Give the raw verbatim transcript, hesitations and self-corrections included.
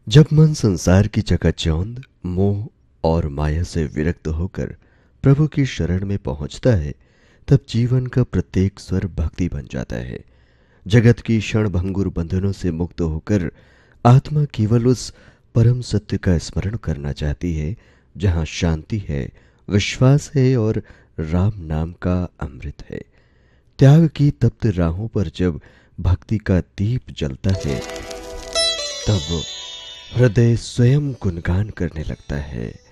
जब मन संसार की चकाचौंध, मोह और माया से विरक्त होकर प्रभु की शरण में पहुंचता है, तब जीवन का प्रत्येक स्वर भक्ति बन जाता है। जगत की क्षणभंगुर बंधनों से मुक्त होकर आत्मा केवल उस परम सत्य का स्मरण करना चाहती है, जहां शांति है, विश्वास है और राम नाम का अमृत है। त्याग की तप्त राहों पर जब भक्ति का दीप जलता है, तब हृदय स्वयं गुणगान करने लगता है।